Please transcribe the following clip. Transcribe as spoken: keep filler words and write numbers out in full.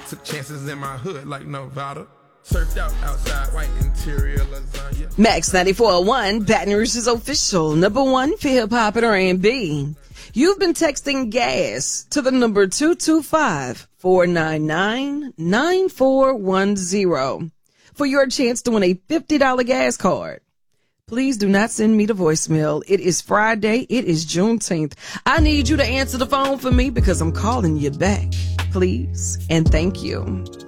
Took chances in my hood like Nevada. Surfed out outside, white interior lasagna. Max ninety-four point one, Baton Rouge's official number one for hip-hop and R and B. You've been texting GAS to the number two two five, four nine nine, nine four one zero for your chance to win a fifty dollars gas card. Please do not send me the voicemail. It is Friday. It is Juneteenth. I need you to answer the phone for me because I'm calling you back. Please and thank you.